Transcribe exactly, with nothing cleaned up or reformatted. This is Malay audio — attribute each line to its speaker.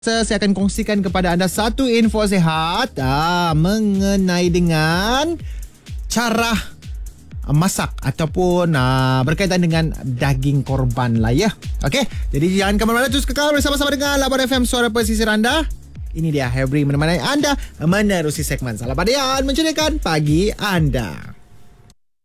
Speaker 1: Saya akan kongsikan kepada anda satu info sihat ah, mengenai dengan cara masak ataupun ah, berkaitan dengan daging korban lah ya. Okey, jadi jangan ke mana-mana, terus kekal bersama-sama dengan Lapan F M, suara pesisir anda. Ini dia Hebri menemani anda menerusi segmen Salah Padean, menceriakan pagi anda.